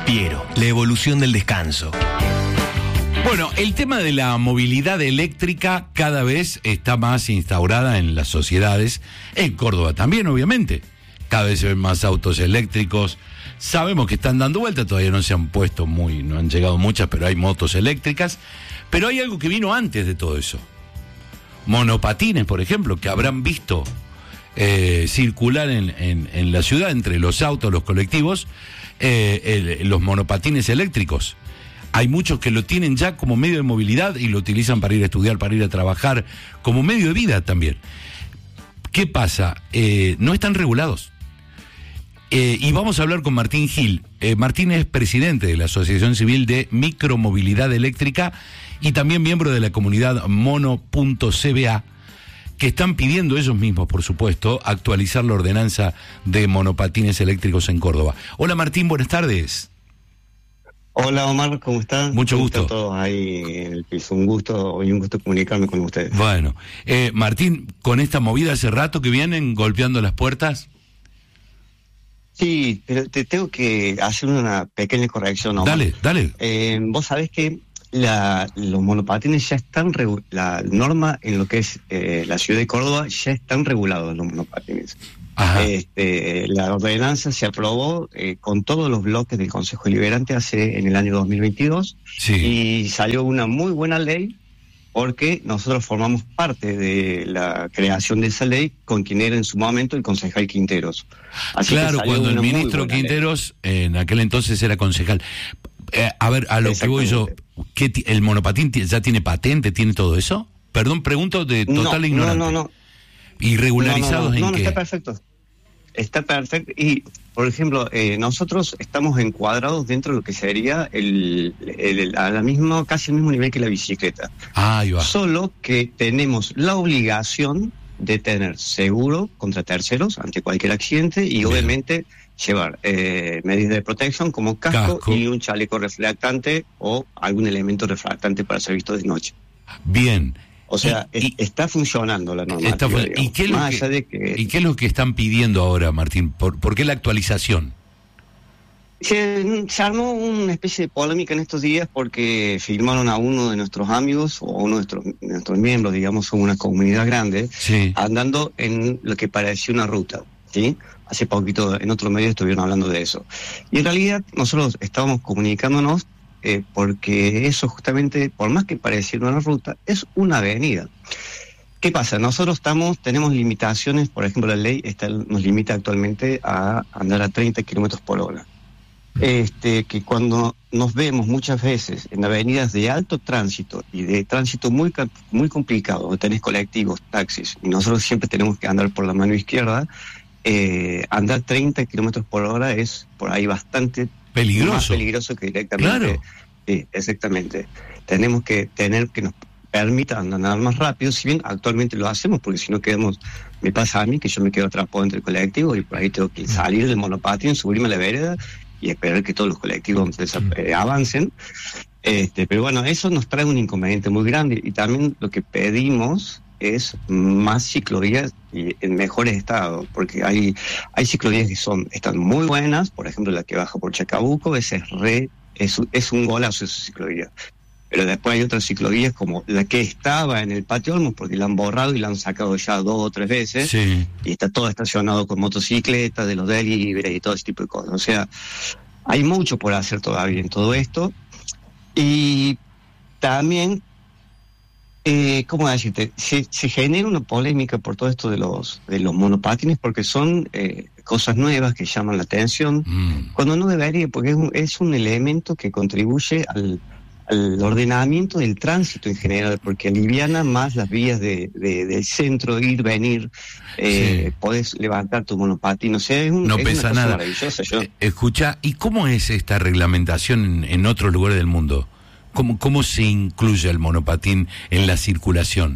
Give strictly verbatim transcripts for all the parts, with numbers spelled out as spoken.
Piero, la evolución del descanso. Bueno, el tema de la movilidad eléctrica cada vez está más instaurada en las sociedades, en Córdoba también, obviamente. Cada vez se ven más autos eléctricos. Sabemos que están dando vuelta, todavía no se han puesto muy, no han llegado muchas, pero hay motos eléctricas. Pero hay algo que vino antes de todo eso. Monopatines, por ejemplo, que habrán visto eh, circular en, en, en la ciudad entre los autos, los colectivos, eh, el, los monopatines eléctricos. Hay muchos que lo tienen ya como medio de movilidad y lo utilizan para ir a estudiar, para ir a trabajar, como medio de vida también. ¿Qué pasa? Eh, no están regulados. Eh, y vamos a hablar con Martín Gil. Eh, Martín es presidente de la Asociación Civil de Micromovilidad Eléctrica y también miembro de la comunidad mono punto c b a, que están pidiendo ellos mismos, por supuesto, actualizar la ordenanza de monopatines eléctricos en Córdoba. Hola Martín, buenas tardes. Hola Omar, ¿cómo están? Mucho gusto. Están todos ahí en el piso. Un gusto y un gusto comunicarme con ustedes. Bueno, eh, Martín, con esta movida hace rato que vienen golpeando las puertas. Sí, pero te tengo que hacer una pequeña corrección, Omar. Dale, dale. Eh, vos sabés que la, los monopatines ya están, regu- la norma en lo que es eh, la ciudad de Córdoba ya están regulados los monopatines. Ajá. Este, la ordenanza se aprobó eh, con todos los bloques del Consejo Deliberante hace en el año dos mil veintidós. Sí. Y salió una muy buena ley porque nosotros formamos parte de la creación de esa ley con quien era en su momento el concejal Quinteros. Así Claro, que cuando el una muy ministro buena Quinteros ley. En aquel entonces era concejal. Eh, a ver, a lo que voy yo, ¿qué t- ¿el monopatín t- ya tiene patente, tiene todo eso? Perdón, pregunto de total no, ignorancia. No, no, no. ¿Irregularizados no, no, no, en no, no, qué? está perfecto. Está perfecto. Y, por ejemplo, eh, nosotros estamos encuadrados dentro de lo que sería el, el, el, a la misma, casi el mismo nivel que la bicicleta. Ah, ahí va. Solo que tenemos la obligación de tener seguro contra terceros ante cualquier accidente y Bien. obviamente llevar eh, medidas de protección como casco, Casco. y un chaleco reflectante o algún elemento reflectante para ser visto de noche. Bien. O sea, Y- y- es- está funcionando la normativa. Está fu- ¿Y digamos. qué, es lo Más que, allá de que ¿Y qué es lo que están pidiendo ahora, Martín? ¿Por, por qué la actualización? Se, se armó una especie de polémica en estos días porque firmaron a uno de nuestros amigos o a uno de nuestros, nuestros miembros, digamos, son una comunidad grande, Sí. andando en lo que parecía una ruta, ¿sí? Hace poquito en otros medios estuvieron hablando de eso. Y en realidad nosotros estábamos comunicándonos eh, porque eso justamente, por más que pareciera una ruta, es una avenida. ¿Qué pasa? Nosotros estamos, tenemos limitaciones, por ejemplo, la ley está, nos limita actualmente a andar a treinta kilómetros por hora. Este, que cuando nos vemos muchas veces en avenidas de alto tránsito y de tránsito muy muy complicado, donde tenés colectivos, taxis, y nosotros siempre tenemos que andar por la mano izquierda, eh, andar treinta kilómetros por hora es por ahí bastante Peligroso. más peligroso que directamente. Claro. Sí, exactamente. Tenemos que tener que nos permitan andar más rápido, si bien actualmente lo hacemos, porque si no quedamos, me pasa a mí que yo me quedo atrapado entre el colectivo y por ahí tengo que salir del monopatín, subirme a la vereda y esperar que todos los colectivos eh, avancen. Este, pero bueno, eso nos trae un inconveniente muy grande y también lo que pedimos es más ciclovías y en mejores estados, porque hay hay ciclovías que son están muy buenas, por ejemplo la que baja por Chacabuco, esa es re es, es un golazo esa ciclovía. Pero después hay otras ciclovías como la que estaba en el Patio Olmos, porque la han borrado y la han sacado ya dos o tres veces, Sí. y está todo estacionado con motocicletas, de los delivery y todo ese tipo de cosas. O sea, hay mucho por hacer todavía en todo esto. Y también, eh, ¿cómo decirte? Se, se genera una polémica por todo esto de los, de los monopatines, porque son eh, cosas nuevas que llaman la atención, Mm. cuando no debería, porque es un, es un elemento que contribuye al al ordenamiento del tránsito en general, porque aliviana más las vías de, de, del centro, ir, venir, eh, Sí. podés levantar tu monopatín, o sea, es, un, No es pesa una cosa nada. maravillosa. Yo, Eh, Escucha, ¿y cómo es esta reglamentación en, en otros lugares del mundo? ¿Cómo, ¿Cómo se incluye el monopatín en la circulación?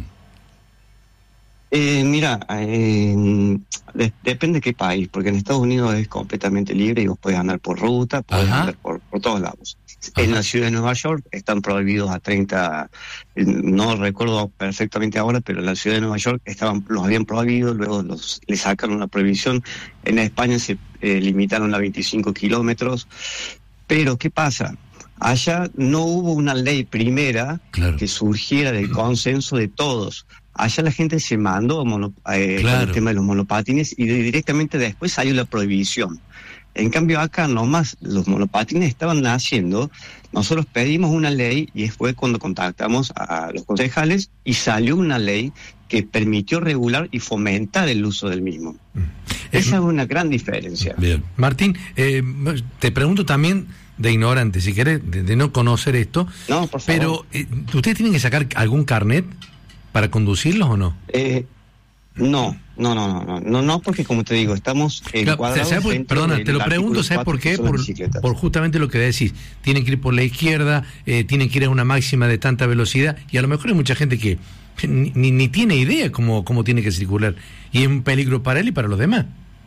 eh, mira, eh, de, depende de qué país, porque en Estados Unidos es completamente libre y vos podés andar por ruta, podés Ajá. andar por, por todos lados. Ajá. En la ciudad de Nueva York están prohibidos a treinta, eh, no recuerdo perfectamente ahora, pero en la ciudad de Nueva York estaban los habían prohibido, luego los le sacaron la prohibición. En España se eh, limitaron a veinticinco kilómetros. Pero, ¿qué pasa? Allá no hubo una ley primera claro. que surgiera del consenso de todos. Allá la gente se mandó mono, eh, claro. con el tema de los monopatines y de, directamente después salió la prohibición. En cambio acá nomás los monopatines estaban naciendo, nosotros pedimos una ley y fue cuando contactamos a los concejales y salió una ley que permitió regular y fomentar el uso del mismo. Mm. Esa es una gran diferencia. Bien. Martín, eh, te pregunto también de ignorante, si querés, de, de no conocer esto, no, por favor. Pero eh, ¿ustedes tienen que sacar algún carnet para conducirlos o no? Eh, no. No, no, no, no, no, no, porque como te digo, estamos encuadrados. Claro, por, perdona, te lo pregunto, ¿sabes por qué? Por, por justamente lo que decís, tienen que ir por la izquierda, eh, tienen que ir a una máxima de tanta velocidad, y a lo mejor hay mucha gente que ni, ni, ni tiene idea cómo, cómo tiene que circular, y es un peligro para él y para los demás.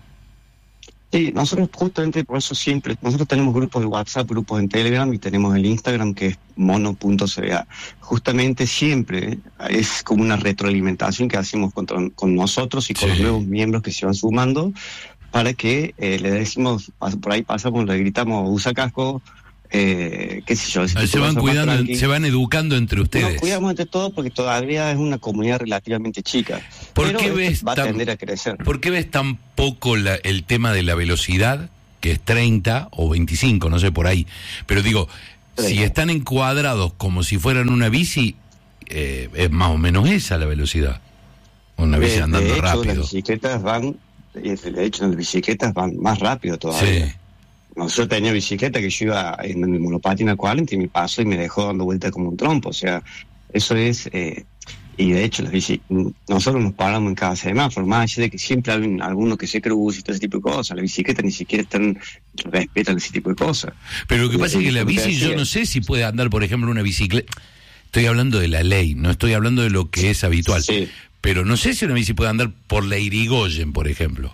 Sí, nosotros justamente por eso siempre, nosotros tenemos grupos de WhatsApp, grupos en Telegram y tenemos el Instagram que es mono punto c b a. Justamente siempre es como una retroalimentación que hacemos con, con nosotros y con sí. los nuevos miembros que se van sumando para que eh, le decimos, por ahí pasamos, le gritamos, usa casco, eh, qué sé yo. Se van cuidando, se van educando entre ustedes. Nos cuidamos entre todos porque todavía es una comunidad relativamente chica. ¿Por pero qué ves va tan, a tender a crecer. ¿Por qué ves tan poco la, el tema de la velocidad, que es treinta o veinticinco, no sé, por ahí? Pero digo, sí. si están encuadrados como si fueran una bici, eh, es más o menos esa la velocidad. Una bici de, andando de hecho, rápido. Las bicicletas van, de hecho, las bicicletas van más rápido todavía. Sí. Yo tenía bicicleta que yo iba en el monopatín a cuarenta y me pasó y me dejó dando vuelta como un trompo. O sea, eso es... Eh, y de hecho, las bici, nosotros nos paramos en cada semáforo, más allá de que siempre hay alguno que se cruza y todo ese tipo de cosas. Las bicicletas ni siquiera están, respetan ese tipo de cosas. Pero lo que pasa es que la bici, yo no sé si puede andar, por ejemplo, una bicicleta. Estoy hablando de la ley, no estoy hablando de lo que es habitual. Sí. Pero no sé si una bici puede andar por la Irigoyen, por ejemplo.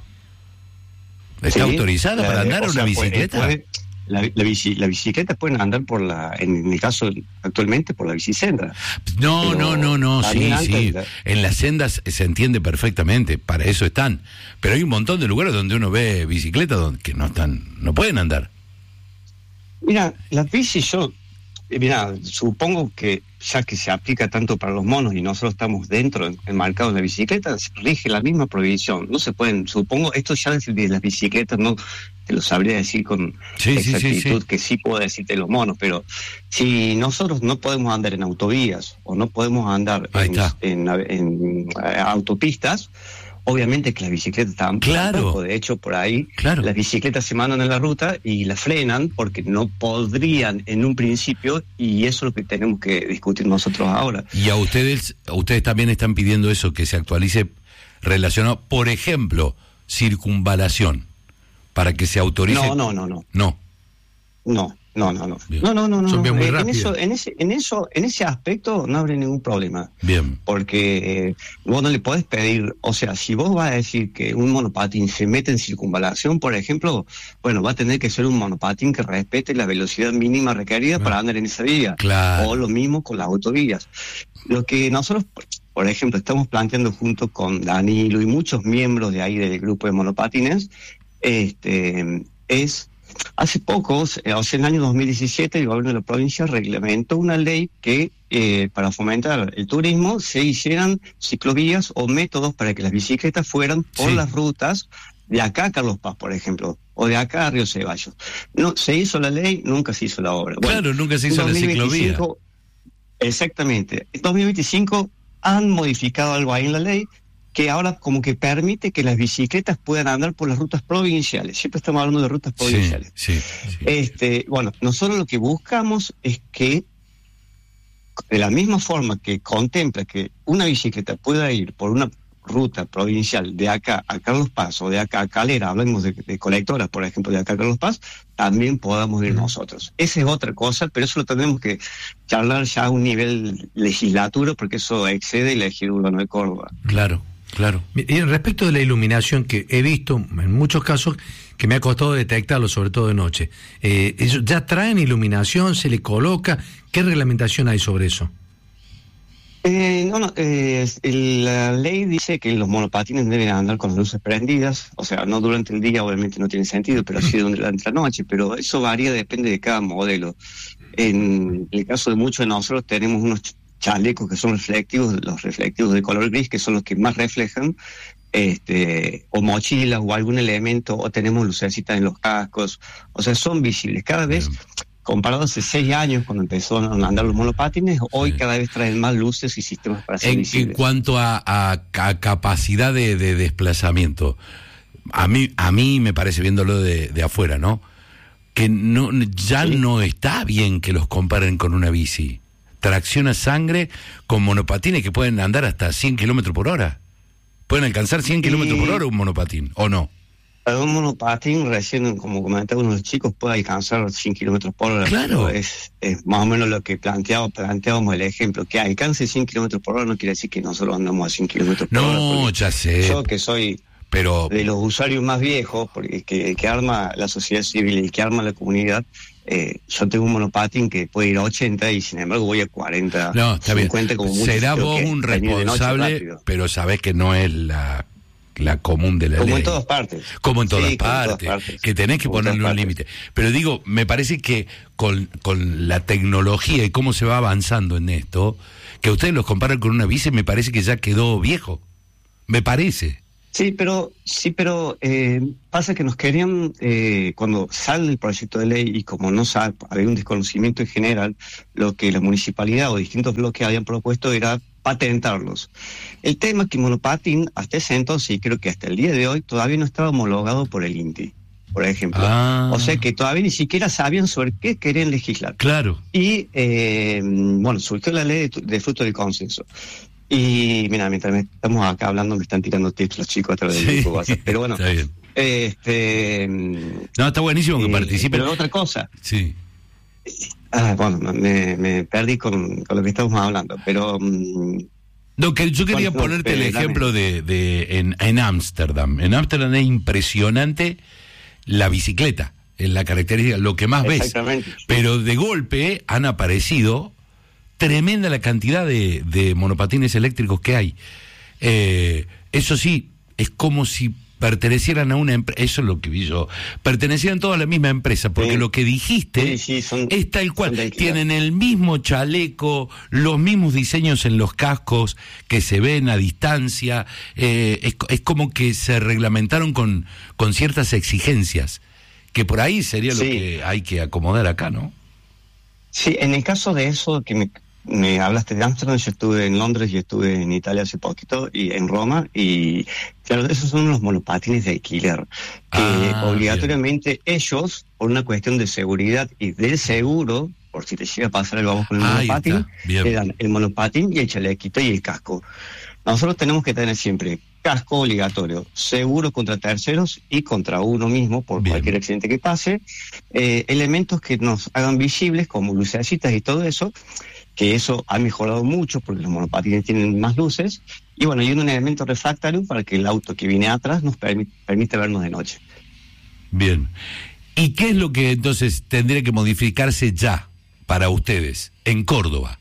¿Está sí, autorizada para andar a una bicicleta? Puede, la, la, bici, la bicicleta pueden andar por la, en el caso actualmente, por la bicicenda. No, no, no, no, sí, sí. La... En las sendas se entiende perfectamente, para eso están. Pero hay un montón de lugares donde uno ve bicicletas donde que no están, no pueden andar. Mira, las bicis yo, mira, supongo que ya que se aplica tanto para los monos y nosotros estamos dentro, enmarcados en la bicicleta, rige la misma prohibición. No se pueden, supongo, esto ya de las bicicletas no te lo sabría decir con sí, exactitud, sí, sí, sí. que sí puedo decirte de los monos, pero si nosotros no podemos andar en autovías o no podemos andar en, en, en, en autopistas, obviamente que las bicicletas están claro. de hecho por ahí claro. las bicicletas se mandan en la ruta y las frenan porque no podrían en un principio, y eso es lo que tenemos que discutir nosotros ahora. Y a ustedes, a ustedes también están pidiendo eso, que se actualice relacionado, por ejemplo, circunvalación, para que se autorice. No, no, no, no. No. No. No, no, no. No, no, no, no. Son bien muy eh, en rápidos. eso, en ese, en eso, en ese aspecto no habrá ningún problema. Bien. Porque eh, vos no le podés pedir, o sea, si vos vas a decir que un monopatín se mete en circunvalación, por ejemplo, bueno, va a tener que ser un monopatín que respete la velocidad mínima requerida ah. para andar en esa vía. Claro. O lo mismo con las autovías. Lo que nosotros, por ejemplo, estamos planteando junto con Danilo y muchos miembros de ahí del grupo de monopatines, este, es hace poco, o sea, en el año dos mil diecisiete, el gobierno de la provincia reglamentó una ley que eh, para fomentar el turismo se hicieran ciclovías o métodos para que las bicicletas fueran por sí. las rutas de acá a Carlos Paz, por ejemplo, o de acá a Río Ceballos. No, se hizo la ley, nunca se hizo la obra. Claro, bueno, nunca se hizo la ciclovía. Exactamente. En dos mil veinticinco han modificado algo ahí en la ley que ahora como que permite que las bicicletas puedan andar por las rutas provinciales. Siempre estamos hablando de rutas provinciales. Sí, sí, sí. Este, bueno, nosotros lo que buscamos es que, de la misma forma que contempla que una bicicleta pueda ir por una ruta provincial de acá a Carlos Paz o de acá a Calera, hablamos de, de colectoras, por ejemplo, de acá a Carlos Paz, también podamos ir nosotros. Esa es otra cosa, pero eso lo tenemos que charlar ya a un nivel legislatura, porque eso excede el ejido urbano de Córdoba. Claro. Claro. Y respecto de la iluminación, que he visto en muchos casos que me ha costado detectarlo, sobre todo de noche, eh, ¿ellos ya traen iluminación? ¿Se le coloca? ¿Qué reglamentación hay sobre eso? Eh, no, no eh, el, la ley dice que los monopatines deben andar con las luces prendidas, o sea, no durante el día, obviamente no tiene sentido, pero sí durante la noche, pero eso varía, depende de cada modelo. En el caso de muchos de nosotros tenemos unos chalecos que son reflectivos, los reflectivos de color gris, que son los que más reflejan, este, o mochilas o algún elemento, o tenemos lucecitas en los cascos, o sea, son visibles. Cada vez, comparado hace seis años cuando empezó a andar los monopatines, hoy sí. cada vez traen más luces y sistemas para ser en, visibles. En cuanto a, a, a capacidad de, de desplazamiento, a mí, a mí me parece, viéndolo de, de afuera, ¿no?, que no, ya sí. no está bien que los comparen con una bici. Tracción a sangre con monopatines que pueden andar hasta cien kilómetros por hora. ¿Pueden alcanzar cien kilómetros por hora un monopatín, o no? Un monopatín, recién, como comentaba uno de los chicos, puede alcanzar cien kilómetros por hora. Claro. Es, es más o menos lo que planteaba, planteábamos el ejemplo. Que alcance cien kilómetros por hora no quiere decir que nosotros andamos a cien kilómetros por no, hora. No, ya sé. Yo que soy... Pero de los usuarios más viejos, porque que, que arma la sociedad civil y que arma la comunidad, eh, yo tengo un monopatín que puede ir a ochenta y sin embargo voy a cuarenta, no, está cincuenta bien. como mucho. Será vos un responsable, pero sabés que no es la, la común de la como ley. En todas partes. Como en todas, sí, partes, en todas partes. Que tenés que como ponerle un límite. Pero digo, me parece que con, con la tecnología y cómo se va avanzando en esto, que ustedes los comparan con una bici, me parece que ya quedó viejo. Me parece. Sí, pero sí, pero eh, pasa que nos querían, eh, cuando sale el proyecto de ley y como no sabe, había un desconocimiento en general, lo que la municipalidad o distintos bloques habían propuesto era patentarlos. El tema es que monopatín, hasta ese entonces, y creo que hasta el día de hoy, todavía no estaba homologado por el INTI, por ejemplo. Ah. O sea que todavía ni siquiera sabían sobre qué querían legislar. Claro. Y, eh, bueno, surgió la ley de, de fruto del consenso. Y mira, mientras me, estamos acá hablando me están tirando tips los chicos a través del grupo WhatsApp. Pero bueno, está bien. Este, no, está buenísimo que eh, participen. Pero otra cosa. Sí. Ah, bueno, me, me perdí con, con lo que estamos hablando, pero... Um, no, que yo quería bueno, ponerte el ejemplo de, de en Ámsterdam. En Ámsterdam es impresionante la bicicleta, es la característica, lo que más ves. Pero de golpe han aparecido... tremenda la cantidad de, de monopatines eléctricos que hay. Eh, eso sí, es como si pertenecieran a una empresa, eso es lo que vi yo, pertenecieran todos a la misma empresa, porque sí. lo que dijiste sí, sí, son, es tal cual, tienen el mismo chaleco, los mismos diseños en los cascos que se ven a distancia, eh, es, es como que se reglamentaron con, con ciertas exigencias, que por ahí sería sí. lo que hay que acomodar acá, ¿no? Sí, en el caso de eso que me... Me hablaste de Ámsterdam, yo estuve en Londres y estuve en Italia hace poquito y en Roma, y claro, esos son los monopatines de alquiler, que ah, obligatoriamente bien. ellos, por una cuestión de seguridad y del seguro, por si te llega a pasar algo con el ah, monopatín, te dan el monopatín y el chalequito y el casco. Nosotros tenemos que tener siempre casco obligatorio, seguro contra terceros y contra uno mismo por bien. cualquier accidente que pase, eh, elementos que nos hagan visibles como lucecitas y todo eso, que eso ha mejorado mucho porque los monopatines tienen más luces, y bueno, y un elemento refractario para que el auto que viene atrás nos permite, permite vernos de noche. Bien. ¿Y qué es lo que entonces tendría que modificarse ya para ustedes en Córdoba?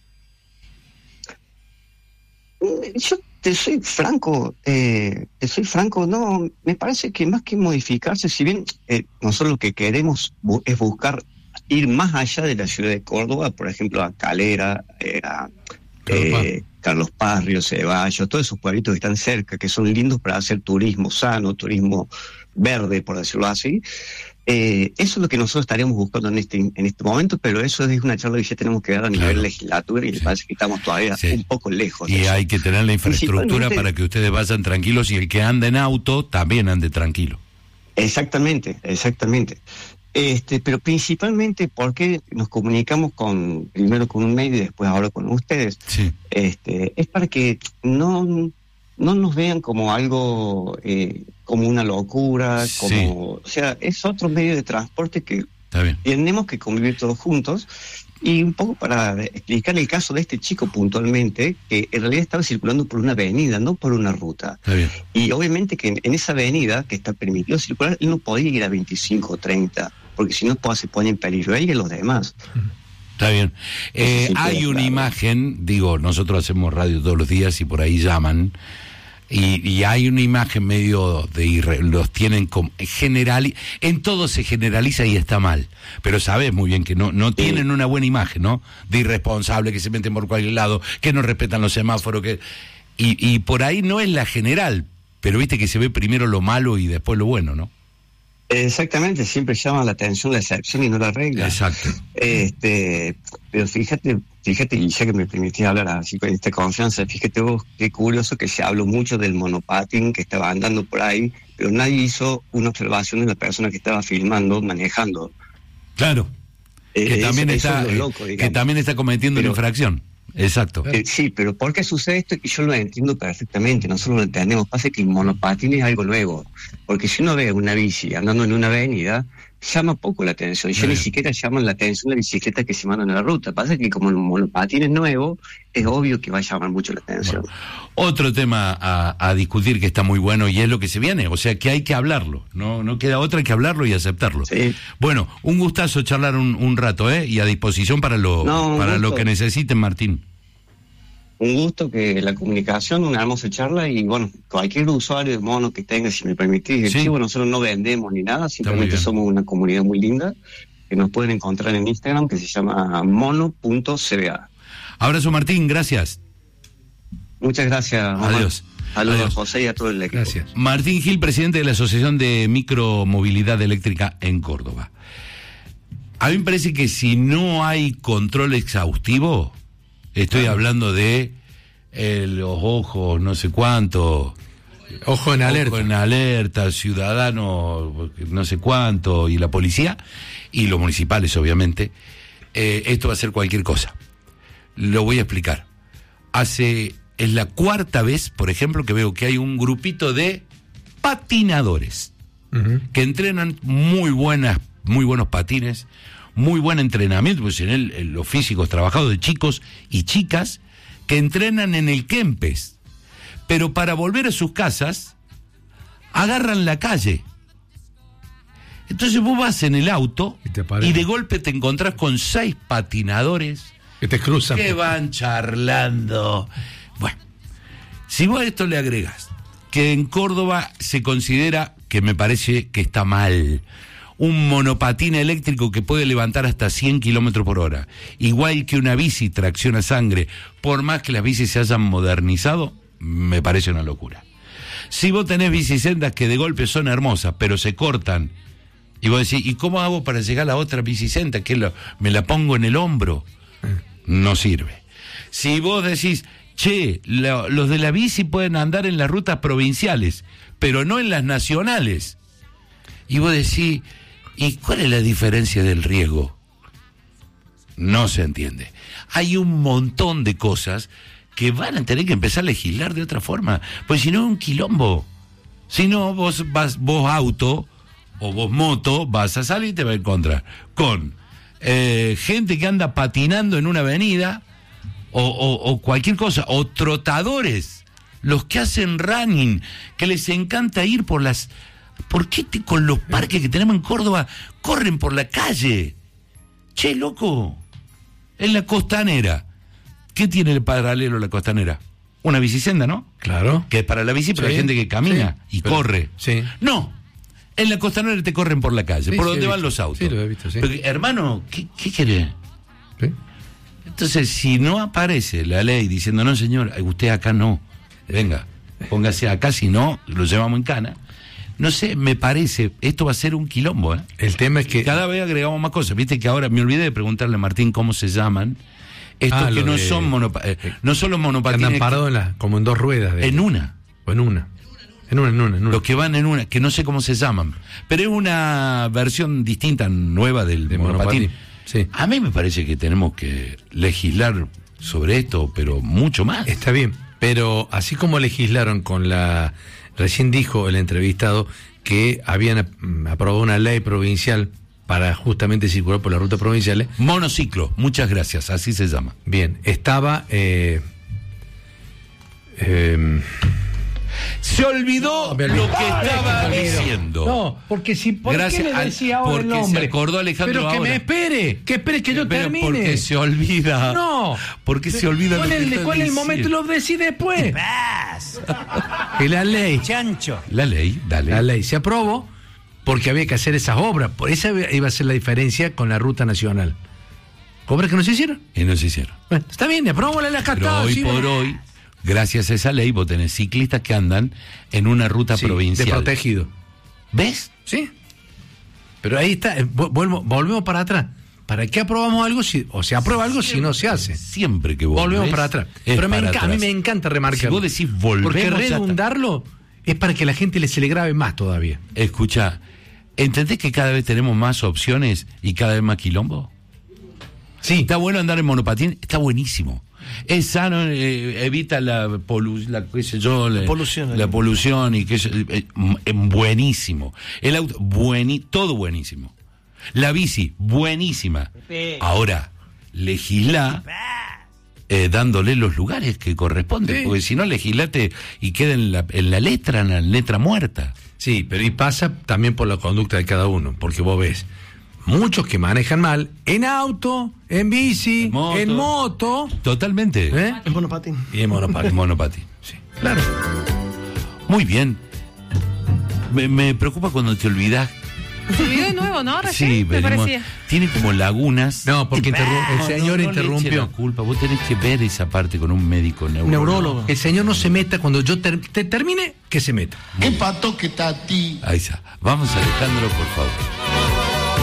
Yo te soy franco, eh, te soy franco, no, me parece que más que modificarse, si bien eh, nosotros lo que queremos bu- es buscar ir más allá de la ciudad de Córdoba, por ejemplo, a Calera, eh, a eh, Carlos Paz, Río Ceballos, todos esos pueblitos que están cerca, que son lindos para hacer turismo sano, turismo verde, por decirlo así. Eh, eso es lo que nosotros estaríamos buscando en este en este momento, pero eso es una charla que ya tenemos que dar a nivel claro. legislatura, y sí. me parece que estamos todavía sí. un poco lejos. Y hay que tener la infraestructura para que ustedes vayan tranquilos, y el que anda en auto también ande tranquilo. Exactamente, exactamente. Este, pero principalmente porque nos comunicamos con primero con un medio y después ahora con ustedes. Sí. Este, es para que no, no nos vean como algo, eh, como una locura, como, sí. o sea, es otro medio de transporte que tenemos que convivir todos juntos. Y un poco para explicar el caso de este chico puntualmente, que en realidad estaba circulando por una avenida, no por una ruta. Y obviamente que en, en esa avenida, que está permitido circular, él no podía ir a veinticinco o treinta, porque si no se pone en peligro él y los demás. Está bien. Eh, sí, hay una claro. imagen, digo, nosotros hacemos radio todos los días y por ahí llaman, y, y hay una imagen medio de irre, los tienen como general, en todo se generaliza y está mal, pero sabes muy bien que no, no tienen sí. una buena imagen, ¿no? De irresponsable, que se meten por cualquier lado, que no respetan los semáforos, que y, y por ahí no es la general, pero viste que se ve primero lo malo y después lo bueno, ¿no? Exactamente, siempre llama la atención la excepción y no la regla. Exacto. Este, pero fíjate, fíjate, y ya que me permitís hablar así con esta confianza, fíjate vos qué curioso que se habló mucho del monopatín que estaba andando por ahí, pero nadie hizo una observación de la persona que estaba filmando, manejando. Claro. Eh, que, también eso, está, eso es lo loco, que también está cometiendo pero, una infracción. Exacto. Eh, sí, pero ¿por qué sucede esto? Y yo lo entiendo perfectamente, nosotros lo entendemos. Pasa que el monopatín es algo nuevo, porque si uno ve una bici andando en una avenida, llama poco la atención, ya ni siquiera llaman la atención la bicicleta que se mandan en la ruta. Pasa que como el monopatín es nuevo, es obvio que va a llamar mucho la atención. Bueno, otro tema a, a discutir que está muy bueno y es lo que se viene, o sea que hay que hablarlo, no no queda otra que hablarlo y aceptarlo. Sí. Bueno, un gustazo charlar un, un rato, ¿eh? Y a disposición para lo no, para gusto. lo que necesiten, Martín. Un gusto, que la comunicación, una hermosa charla, y bueno, cualquier usuario de mono que tenga, si me permitís, el sí. chivo, nosotros no vendemos ni nada, simplemente somos una comunidad muy linda, que nos pueden encontrar en Instagram, que se llama mono punto c b a. Abrazo, Martín, gracias. Muchas gracias, Omar. Adiós. Saludos Adiós. a José y a todo el equipo. Gracias. Martín Gil, presidente de la Asociación de Micromovilidad Eléctrica en Córdoba. A mí me parece que si no hay control exhaustivo, estoy claro. hablando de eh, los ojos, no sé cuánto. Ojo en alerta. Ojo en alerta, ciudadano, no sé cuánto, y la policía, y los municipales, obviamente. Eh, esto va a ser cualquier cosa. Lo voy a explicar. Hace, es la cuarta vez, por ejemplo, que veo que hay un grupito de patinadores uh-huh. que entrenan muy buenas, muy buenos patines, muy buen entrenamiento, pues en el, en los físicos trabajados de chicos y chicas que entrenan en el Kempes, pero para volver a sus casas agarran la calle. Entonces vos vas en el auto y, te y de golpe te encontrás con seis patinadores que te cruzan, que van charlando. Bueno, si vos a esto le agregás que en Córdoba se considera, que me parece que está mal, un monopatín eléctrico que puede levantar hasta cien kilómetros por hora, igual que una bici tracción a sangre, por más que las bicis se hayan modernizado, me parece una locura. Si vos tenés bicisendas que de golpe son hermosas, pero se cortan, y vos decís, ¿y cómo hago para llegar a la otra bicicenda? ¿Que lo, me la pongo en el hombro? No sirve. Si vos decís, che, lo, los de la bici pueden andar en las rutas provinciales, pero no en las nacionales, y vos decís, ¿y cuál es la diferencia del riesgo? No se entiende. Hay un montón de cosas que van a tener que empezar a legislar de otra forma, pues si no es un quilombo. Si no, vos vas, vos auto o vos moto, vas a salir y te vas a encontrar con eh, gente que anda patinando en una avenida o, o, o cualquier cosa, o trotadores, los que hacen running, que les encanta ir por las... ¿Por qué te, con los parques que tenemos en Córdoba corren por la calle? Che, loco, en la costanera. ¿Qué tiene el paralelo la costanera? Una bicicenda, ¿no? Claro. Que es para la bici, pero sí, hay gente que camina sí, y pero, corre. Sí. No, en la costanera te corren por la calle, sí, por sí, donde van visto. los autos. Sí, lo he visto, sí. Pero, hermano, ¿qué, qué querés? Sí. Entonces, si no aparece la ley diciendo, no, señor, usted acá no, venga, póngase acá, si no, lo llevamos en cana. No sé, me parece, esto va a ser un quilombo, ¿eh? El tema es que... Cada vez agregamos más cosas. Viste que ahora me olvidé de preguntarle a Martín cómo se llaman. Estos ah, que no, de... son monopa... eh, no son los monopatines... Andan parados en la, como en dos ruedas. De... En una. O en una. En una, en una, en una. Los que van en una, que no sé cómo se llaman. Pero es una versión distinta, nueva del de monopatín. monopatín. Sí. A mí me parece que tenemos que legislar sobre esto, pero mucho más. Está bien, pero así como legislaron con la... Recién dijo el entrevistado que habían aprobado una ley provincial para justamente circular por las rutas provinciales. Monociclo, muchas gracias, así se llama. Bien, estaba... Eh, eh, Se olvidó no, lo que estaba diciendo. No, porque si ¿por Gracias qué le decía ahora el nombre? Porque se acordó Alejandro Pero que ahora. me espere, que espere que yo Pero termine. Porque se olvida. No. Porque se olvida ¿Cuál lo que es, está ¿Cuál es el diciendo? momento? Lo decide después. Que la ley. Chancho. La ley, dale. La ley se aprobó porque había que hacer esas obras. Por esa iba a ser la diferencia con la ruta nacional. ¿Obras que no se hicieron? Y no se hicieron. Bueno, está bien, aprobamos la Pero cascada. hoy sí, por bueno. hoy, gracias a esa ley, vos tenés ciclistas que andan en una ruta Sí, provincial. de protegido. ¿Ves? Sí. Pero ahí está, eh, vuelvo, volvemos para atrás. ¿Para qué aprobamos algo si, o se aprueba algo si no se hace? Siempre que vos Volvemos ves, para atrás. es Pero me para enca- a mí atrás. me encanta remarcar. Si vos decís volvemos, porque ya está. redundarlo es para que la gente le se le grabe más todavía. Escucha, ¿entendés que cada vez tenemos más opciones y cada vez más quilombo? Sí. Está bueno andar en monopatín, está buenísimo. Es sano, eh, evita la, polu- la, qué sé yo, la, polución, la eh. polución y que es eh, eh, buenísimo. El auto, bueni, todo buenísimo. La bici, buenísima. Pepe. Ahora, legisla eh, dándole los lugares que corresponden, Sí. porque si no legislate y queda en la, en la letra, en la letra muerta. Sí, pero y pasa también por la conducta de cada uno, porque vos ves muchos que manejan mal en auto, en bici, En moto. en moto, Totalmente. ¿eh? Es monopatín. Y en monopatín. En monopatín. Sí, claro. Muy bien. Me, me preocupa cuando te olvidas. Se olvidó de nuevo, ¿no? Recién, Sí, me pero parecía. tiene como lagunas. No, porque interrum- el No, señor no, no le interrumpió. eche la culpa. Vos tenés que ver esa parte con un médico neurólogo. Neurólogo. El señor no se meta cuando yo ter- te termine, que se meta. ¿Qué pato que está a ti? Ahí está. Vamos, Alejandro, por favor.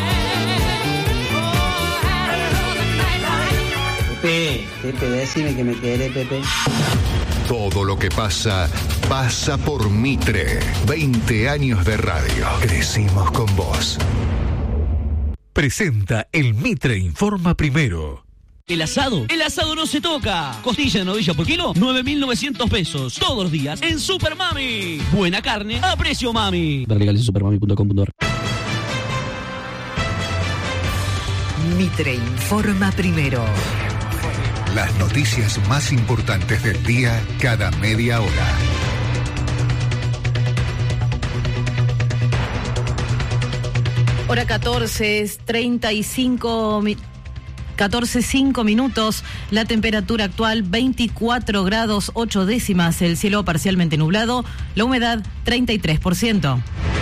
Pepe, Pepe, decime que me querés, Pepe. Todo lo que pasa, pasa por Mitre. veinte años de radio. Crecimos con vos. Presenta el Mitre Informa Primero. El asado, el asado no se toca. Costilla de novilla por kilo, nueve mil novecientos pesos. Todos los días en Super Mami. Buena carne a precio mami. Ver legales en supermami punto com punto ar. Mitre Informa Primero. Las noticias más importantes del día cada media hora. Hora catorce, es treinta y cinco mi- catorce, cinco minutos. La temperatura actual veinticuatro grados ocho décimas. El cielo parcialmente nublado. La humedad treinta y tres por ciento.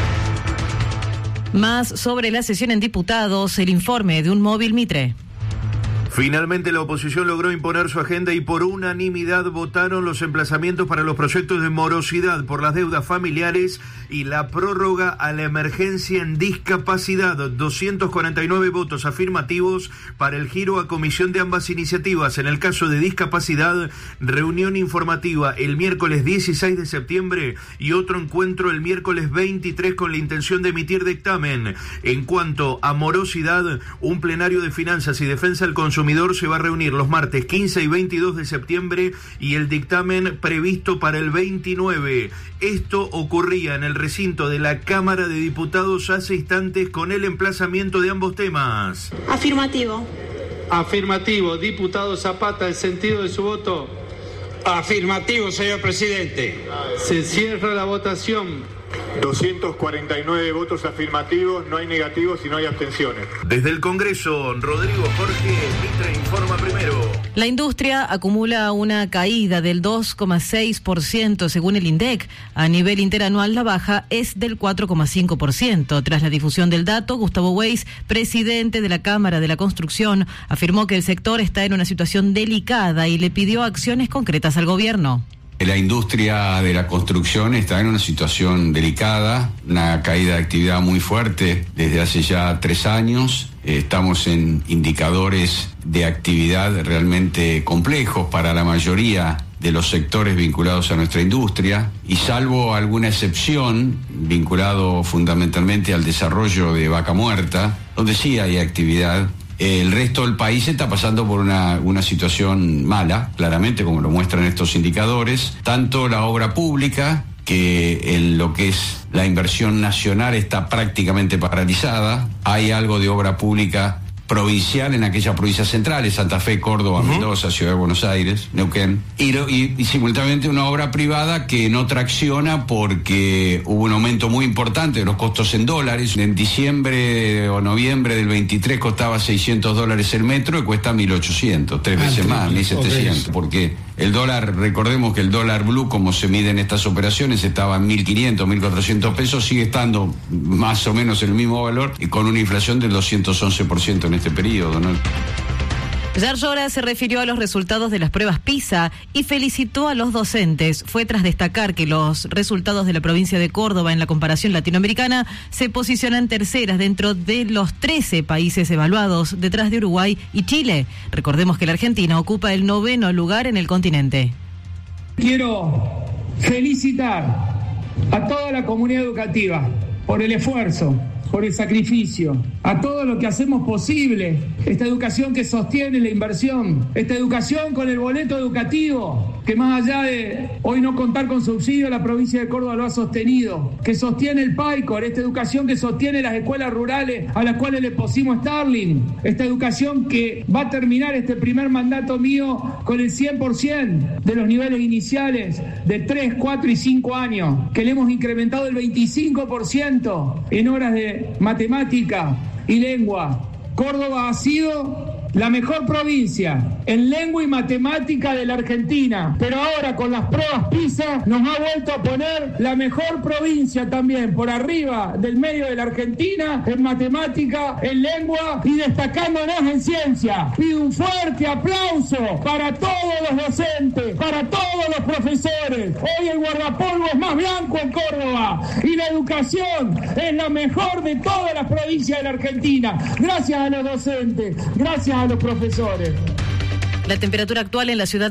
Más sobre la sesión en diputados, el informe de un móvil Mitre. Finalmente la oposición logró imponer su agenda y por unanimidad votaron los emplazamientos para los proyectos de morosidad por las deudas familiares y la prórroga a la emergencia en discapacidad. doscientos cuarenta y nueve votos afirmativos para el giro a comisión de ambas iniciativas. En el caso de discapacidad, reunión informativa el miércoles dieciséis de septiembre y otro encuentro el miércoles veintitrés con la intención de emitir dictamen. En cuanto a morosidad, un plenario de finanzas y defensa del consumidor se va a reunir los martes quince y veintidós de septiembre y el dictamen previsto para el veintinueve. Esto ocurría en el recinto de la Cámara de Diputados hace instantes con el emplazamiento de ambos temas. Afirmativo. Afirmativo. Diputado Zapata, ¿el sentido de su voto? Afirmativo, señor presidente. Se cierra la votación. doscientos cuarenta y nueve votos afirmativos, no hay negativos y no hay abstenciones. Desde el Congreso, Rodrigo Jorge, Mitre Informa Primero. La industria acumula una caída del dos coma seis por ciento según el INDEC. A nivel interanual, la baja es del cuatro coma cinco por ciento. Tras la difusión del dato, Gustavo Weiss, presidente de la Cámara de la Construcción, afirmó que el sector está en una situación delicada y le pidió acciones concretas al gobierno. La industria de la construcción está en una situación delicada, una caída de actividad muy fuerte desde hace ya tres años. Estamos en indicadores de actividad realmente complejos para la mayoría de los sectores vinculados a nuestra industria y salvo alguna excepción vinculado fundamentalmente al desarrollo de Vaca Muerta, donde sí hay actividad, el resto del país está pasando por una, una situación mala, claramente, como lo muestran estos indicadores. Tanto la obra pública, que en lo que es la inversión nacional está prácticamente paralizada. Hay algo de obra pública provincial en aquellas provincias centrales, Santa Fe, Córdoba, uh-huh. Mendoza, Ciudad de Buenos Aires, Neuquén, y, y, y simultáneamente una obra privada que no tracciona porque hubo un aumento muy importante de los costos en dólares. En diciembre o noviembre del veintitrés costaba seiscientos dólares el metro y cuesta mil ochocientos, tres veces más, mil setecientos, porque el dólar, recordemos que el dólar blue, como se mide en estas operaciones, estaba en mil quinientos, mil cuatrocientos pesos, sigue estando más o menos el mismo valor y con una inflación del doscientos once por ciento en este periodo, ¿no? Yarlora se refirió a los resultados de las pruebas PISA y felicitó a los docentes. Fue tras destacar que los resultados de la provincia de Córdoba en la comparación latinoamericana se posicionan terceras dentro de los trece países evaluados, detrás de Uruguay y Chile. Recordemos que la Argentina ocupa el noveno lugar en el continente. Quiero felicitar a toda la comunidad educativa por el esfuerzo, por el sacrificio, a todo lo que hacemos posible, esta educación que sostiene la inversión, esta educación con el boleto educativo, que más allá de hoy no contar con subsidio, la provincia de Córdoba lo ha sostenido, que sostiene el PAICOR, esta educación que sostiene las escuelas rurales a las cuales le pusimos Starling, esta educación que va a terminar este primer mandato mío con el cien por ciento de los niveles iniciales de tres, cuatro y cinco años, que le hemos incrementado el veinticinco por ciento en horas de matemática y lengua. Córdoba ha sido la mejor provincia en lengua y matemática de la Argentina, pero ahora con las pruebas PISA nos ha vuelto a poner la mejor provincia también, por arriba del medio de la Argentina, en matemática, en lengua y destacándonos en ciencia. Pido un fuerte aplauso para todos los docentes, para todos los profesores. Hoy el guardapolvo es más blanco en Córdoba y la educación es la mejor de todas las provincias de la Argentina. Gracias a los docentes, gracias a los profesores. La temperatura actual en la ciudad